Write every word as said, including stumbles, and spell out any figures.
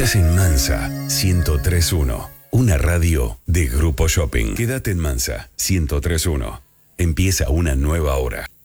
Estás en Mansa ciento tres punto uno, una radio de Grupo Shopping. Quédate en Mansa ciento tres punto uno. Empieza una nueva hora.